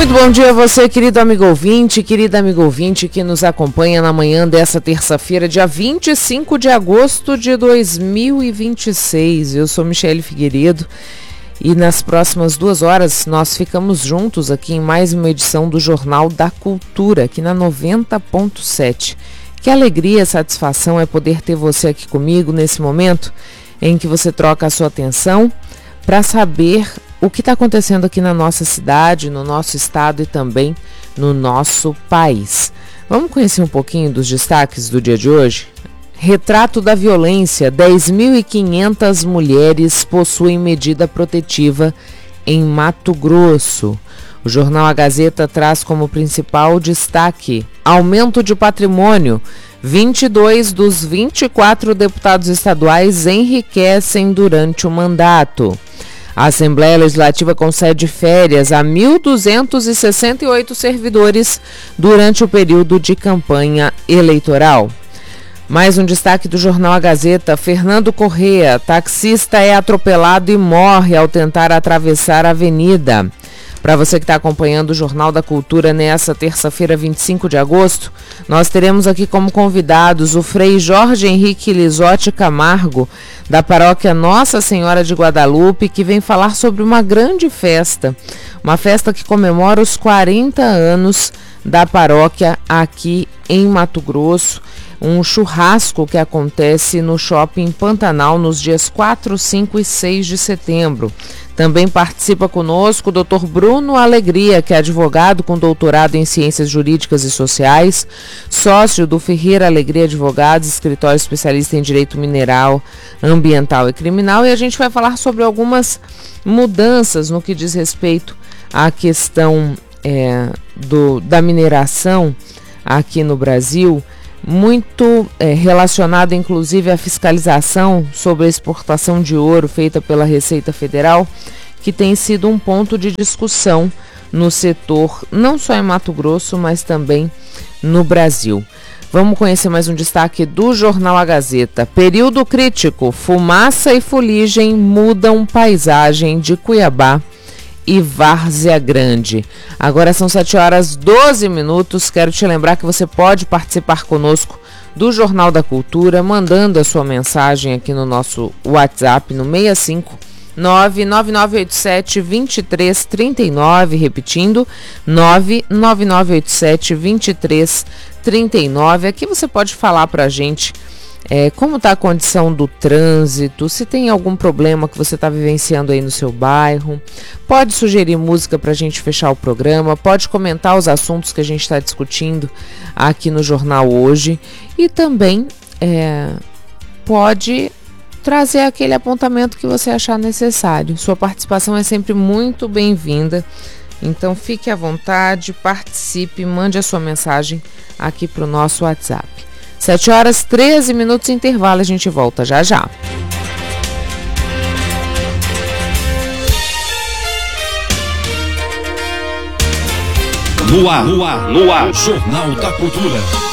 Muito bom dia a você, querido amigo ouvinte, querida amiga ouvinte que nos acompanha na manhã dessa terça-feira, dia 25 de agosto de 2026. Eu sou Michele Figueiredo e nas próximas 2 horas nós ficamos juntos aqui em mais uma edição do Jornal da Cultura, aqui na 90.7. Que alegria e satisfação é poder ter você aqui comigo nesse momento em que você troca a sua atenção para saber o que está acontecendo aqui na nossa cidade, no nosso estado e também no nosso país. Vamos conhecer um pouquinho dos destaques do dia de hoje? Retrato da violência: 10.500 mulheres possuem medida protetiva em Mato Grosso. O jornal A Gazeta traz como principal destaque: aumento de patrimônio. 22 dos 24 deputados estaduais enriquecem durante o mandato. A Assembleia Legislativa concede férias a 1.268 servidores durante o período de campanha eleitoral. Mais um destaque do jornal A Gazeta: Fernando Corrêa, taxista é atropelado e morre ao tentar atravessar a avenida. Para você que está acompanhando o Jornal da Cultura nessa terça-feira, 25 de agosto, nós teremos aqui como convidados o Frei Jorge Henrique Lisotti Camargo, da paróquia Nossa Senhora de Guadalupe, que vem falar sobre uma grande festa, uma festa que comemora os 40 anos da paróquia aqui em Mato Grosso, um churrasco que acontece no Shopping Pantanal nos dias 4, 5 e 6 de setembro. Também participa conosco o Dr. Bruno Alegria, que é advogado com doutorado em Ciências Jurídicas e Sociais, sócio do Ferreira Alegria Advogados, escritório especialista em Direito Mineral, Ambiental e Criminal, e a gente vai falar sobre algumas mudanças no que diz respeito à questão da mineração aqui no Brasil, muito relacionado inclusive à fiscalização sobre a exportação de ouro feita pela Receita Federal, que tem sido um ponto de discussão no setor, não só em Mato Grosso, mas também no Brasil. Vamos conhecer mais um destaque do jornal A Gazeta. Período crítico: fumaça e fuligem mudam paisagem de Cuiabá e Várzea Grande. Agora são 7h12. Quero te lembrar que você pode participar conosco do Jornal da Cultura, mandando a sua mensagem aqui no nosso WhatsApp, no 65 99987 2339, repetindo, 99987 2339. Aqui você pode falar pra gente como está a condição do trânsito, se tem algum problema que você está vivenciando aí no seu bairro. Pode sugerir música para a gente fechar o programa, pode comentar os assuntos que a gente está discutindo aqui no jornal hoje e também pode trazer aquele apontamento que você achar necessário. Sua participação é sempre muito bem-vinda, então fique à vontade, participe, mande a sua mensagem aqui para o nosso WhatsApp. 7h13, intervalo, a gente volta já já. No ar, Jornal da Cultura.